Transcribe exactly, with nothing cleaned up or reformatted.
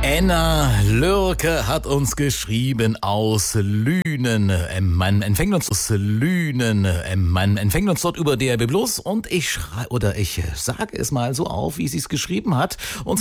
Enna Lürke hat uns geschrieben aus Lünen. Ähm, Man empfängt uns aus Lünen. Ähm, Man empfängt uns dort über D R B Plus und ich schrei oder ich sage es mal so auf, wie sie es geschrieben hat. Und